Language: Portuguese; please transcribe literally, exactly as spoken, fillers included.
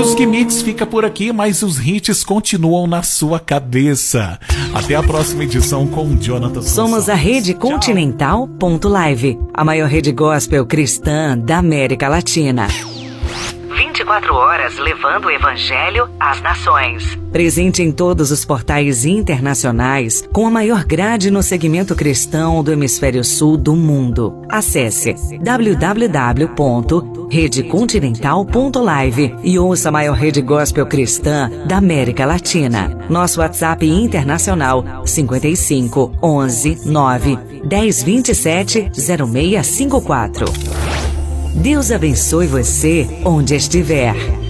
Music Mix fica por aqui, mas os hits continuam na sua cabeça. Até a próxima edição com Jonathan. Somos a Rede Continental ponto live, a maior rede gospel cristã da América Latina. vinte e quatro horas levando o evangelho às nações. Presente em todos os portais internacionais, com a maior grade no segmento cristão do hemisfério sul do mundo. Acesse w w w ponto rede continental ponto live e ouça a maior rede gospel cristã da América Latina. Nosso WhatsApp internacional cinco cinco, onze, nove, dez, vinte e sete, zero seis cinco quatro. Deus abençoe você onde estiver.